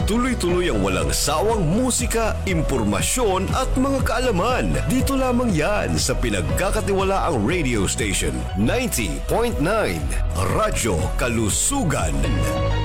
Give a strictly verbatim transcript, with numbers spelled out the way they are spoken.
Tuloy-tuloy ang walang sawang musika, impormasyon at mga kaalaman. Dito lamang yan sa pinagkakatiwalaang radio station ninety point nine Radyo Kalusugan.